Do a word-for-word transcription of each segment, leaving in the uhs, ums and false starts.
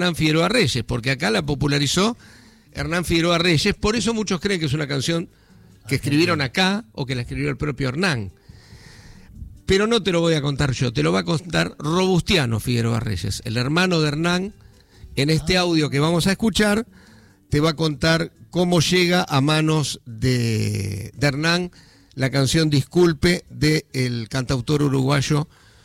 Hernán Figueroa Reyes, porque acá la popularizó Hernán Figueroa Reyes, por eso muchos creen que es una canción que escribieron acá o que la escribió el propio Hernán. Pero no te lo voy a contar yo, te lo va a contar Robustiano Figueroa Reyes, el hermano de Hernán. En este audio que vamos a escuchar, te va a contar cómo llega a manos de, de Hernán la canción Disculpe del cantautor uruguayo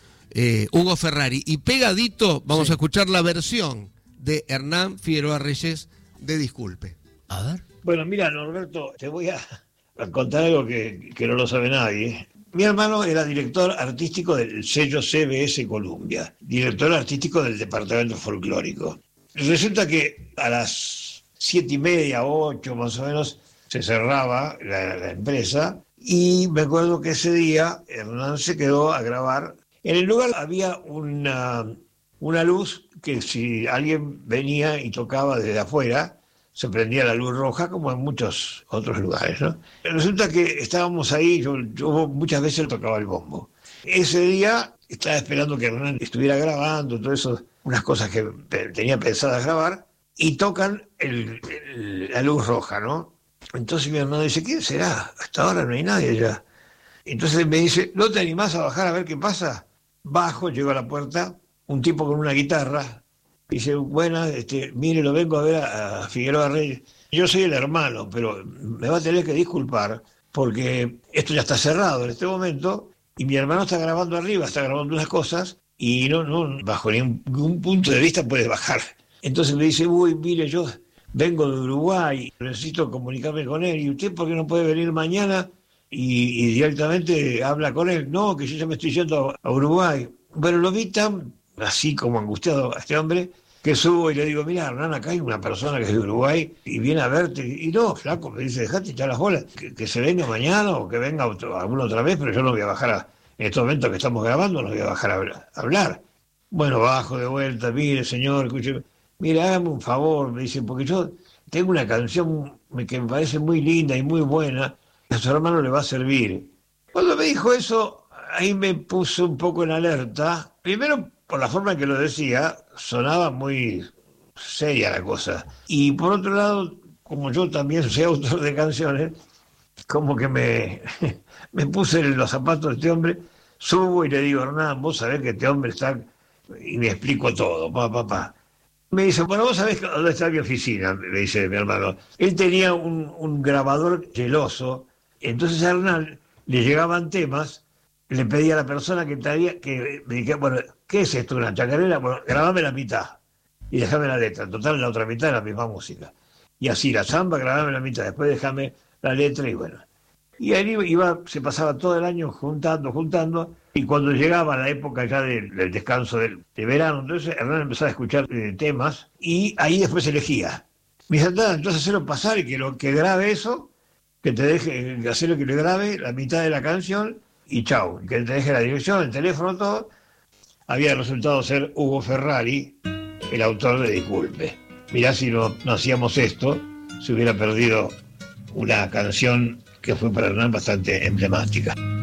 eh, Hugo Ferrari. Y pegadito vamos sí. a escuchar la versión de Hernán Figueroa Reyes de Disculpe. A ver. Bueno, mira, Norberto, te voy a, a contar algo que, que no lo sabe nadie. Mi hermano era director artístico del sello C B S Columbia, director artístico del departamento folclórico. Resulta que a las siete y media, ocho más o menos, se cerraba la, la empresa, y me acuerdo que ese día Hernán se quedó a grabar. En el lugar había una, una luz que si alguien venía y tocaba desde afuera, se prendía la luz roja, como en muchos otros lugares, ¿no? Resulta que estábamos ahí, yo, yo muchas veces tocaba el bombo. Ese día estaba esperando que Hernán estuviera grabando, todo eso, unas cosas que tenía pensadas grabar, y tocan el, el, la luz roja, ¿no? Entonces mi hermano dice, ¿quién será? Hasta ahora no hay nadie ya. Entonces me dice, ¿no te animás a bajar a ver qué pasa? Bajo, llego a la puerta, un tipo con una guitarra. Dice, buenas, este, mire, lo vengo a ver a, a Figueroa Reyes. Yo soy el hermano, pero me va a tener que disculpar porque esto ya está cerrado en este momento y mi hermano está grabando arriba, está grabando unas cosas y no, no bajo ningún punto de vista puede bajar. Entonces me dice, uy, mire, yo vengo de Uruguay, necesito comunicarme con él. ¿Y usted por qué no puede venir mañana y, y directamente habla con él? No, que yo ya me estoy yendo a Uruguay. Bueno, lo vi tan así como angustiado a este hombre, que subo y le digo, mira, Hernán, acá hay una persona que es de Uruguay y viene a verte. Y no, flaco, me dice, dejate echar las bolas, que, que se venga mañana o que venga otro, alguna otra vez, pero yo no voy a bajar a, en estos momentos que estamos grabando, no voy a bajar a, a hablar. Bueno, bajo de vuelta, mire, señor, escúcheme, mire, hágame un favor, me dice, porque yo tengo una canción que me parece muy linda y muy buena, a su hermano le va a servir. Cuando me dijo eso, ahí me puso un poco en alerta, primero por la forma en que lo decía, sonaba muy seria la cosa. Y por otro lado, como yo también soy autor de canciones, como que me, me puse en los zapatos de este hombre, subo y le digo, Hernán, vos sabés que este hombre está... Y me explico todo, pa, pa, pa. Me dice, bueno, vos sabés dónde está mi oficina, me dice mi hermano. Él tenía un, un grabador geloso, entonces a Hernán le llegaban temas, le pedía a la persona que traía, que me dijera, bueno, ¿qué es esto? ¿Una chacarera? Bueno, grabame la mitad y déjame la letra. En total, la otra mitad es la misma música. Y así, la samba, grabame la mitad, después déjame la letra y bueno. Y ahí iba, se pasaba todo el año juntando, juntando, y cuando llegaba la época ya del, del descanso del, de verano, entonces Hernán empezaba a escuchar eh, temas, y ahí después elegía. Me dice, entonces hacerlo pasar y que, lo, que grabe eso, que te deje, hacerlo que le grabe la mitad de la canción, y chau, que te deje la dirección, el teléfono, todo. Había resultado ser Hugo Ferrari, el autor de Disculpe. Mirá si no, no hacíamos esto, se hubiera perdido una canción que fue para Hernán bastante emblemática.